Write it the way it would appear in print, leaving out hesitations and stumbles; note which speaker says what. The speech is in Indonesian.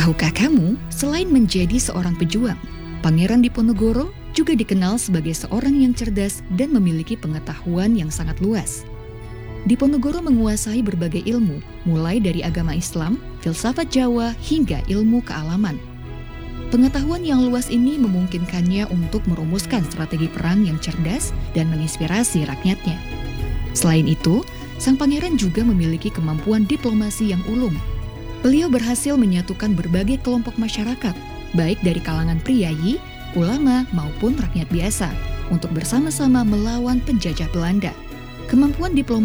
Speaker 1: Tahukah kamu, selain menjadi seorang pejuang, Pangeran Diponegoro juga dikenal sebagai seorang yang cerdas dan memiliki pengetahuan yang sangat luas. Diponegoro menguasai berbagai ilmu, mulai dari agama Islam, filsafat Jawa, hingga ilmu kealaman. Pengetahuan yang luas ini memungkinkannya untuk merumuskan strategi perang yang cerdas dan menginspirasi rakyatnya. Selain itu, sang pangeran juga memiliki kemampuan diplomasi yang ulung. Beliau berhasil menyatukan berbagai kelompok masyarakat, baik dari kalangan priyayi, ulama, maupun rakyat biasa, untuk bersama-sama melawan penjajah Belanda. Kemampuan diplomasi